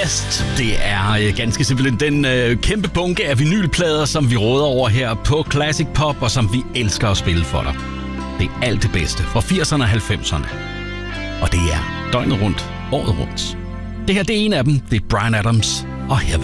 Best. Det er ganske simpelthen den kæmpe bunke af vinylplader, som vi råder over her på Classic Pop, og som vi elsker at spille for dig. Det er alt det bedste fra 80'erne og 90'erne. Og det er døgnet rundt, året rundt. Det her, det er en af dem. Det er Bryan Adams og Heaven.